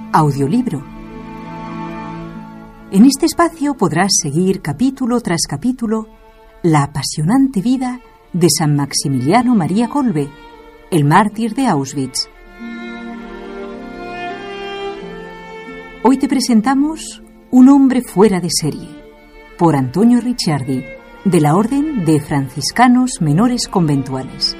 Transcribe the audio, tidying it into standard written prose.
audiolibro. En este espacio podrás seguir capítulo tras capítulo la apasionante vida de San Maximiliano María Kolbe, el mártir de Auschwitz. Hoy te presentamos Un hombre fuera de serie, por Antonio Ricciardi, de la Orden de Franciscanos Menores Conventuales.